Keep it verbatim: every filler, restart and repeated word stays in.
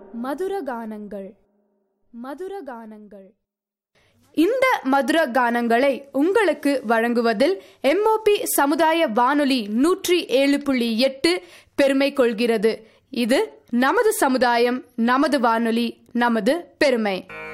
மதுரகானங்கள் மதுரகானங்கள் இந்த மதுர கானங்களை உங்களுக்கு வழங்குவதில் எம்ஓபி சமுதாய வானொலி நூற்றி ஏழு புள்ளி எட்டு பெருமை கொள்கிறது. இது நமது சமுதாயம், நமது வானொலி, நமது பெருமை.